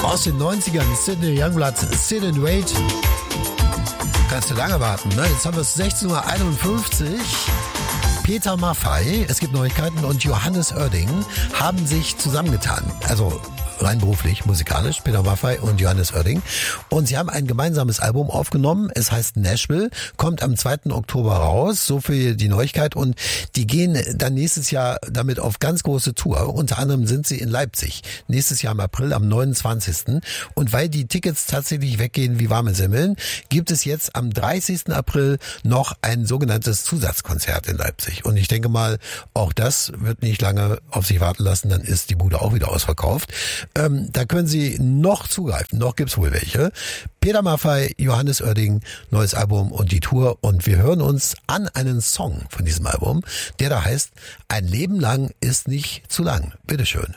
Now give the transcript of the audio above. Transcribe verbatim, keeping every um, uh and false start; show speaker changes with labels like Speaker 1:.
Speaker 1: aus den neunzigern. Sidney Youngblood, Sit and Wait. Kannst du lange warten, ne? Jetzt haben wir es sechzehn Uhr einundfünfzig. Peter Maffay, es gibt Neuigkeiten, und Johannes Oerding haben sich zusammengetan. Also rein beruflich, musikalisch, Peter Maffay und Johannes Oerding. Und sie haben ein gemeinsames Album aufgenommen. Es heißt Nashville, kommt am zweiten Oktober raus. So viel die Neuigkeit. Und die gehen dann nächstes Jahr damit auf ganz große Tour. Unter anderem sind sie in Leipzig. Nächstes Jahr im April, am neunundzwanzigsten Und weil die Tickets tatsächlich weggehen wie warme Semmeln, gibt es jetzt am dreißigsten April noch ein sogenanntes Zusatzkonzert in Leipzig. Und ich denke mal, auch das wird nicht lange auf sich warten lassen. Dann ist die Bude auch wieder ausverkauft. Ähm, da können Sie noch zugreifen, noch gibt's wohl welche. Peter Maffay, Johannes Oerding, neues Album und die Tour. Und wir hören uns an einen Song von diesem Album, der da heißt, ein Leben lang ist nicht zu lang. Bitteschön.